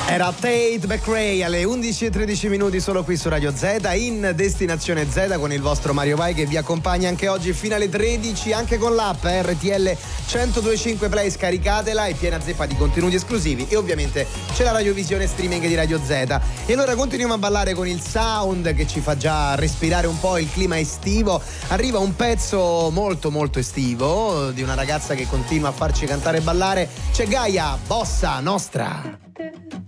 Era Tate McRae alle 11:13 minuti solo qui su Radio Z in Destinazione Z con il vostro Mario Vai che vi accompagna anche oggi fino alle 13 anche con l'app RTL 1025 Play, scaricatela, è piena zeppa di contenuti esclusivi e ovviamente c'è la radiovisione streaming di Radio Z. E allora continuiamo a ballare con il sound che ci fa già respirare un po' il clima estivo. Arriva un pezzo molto molto estivo di una ragazza che continua a farci cantare e ballare, c'è Gaia, Bossa Nostra.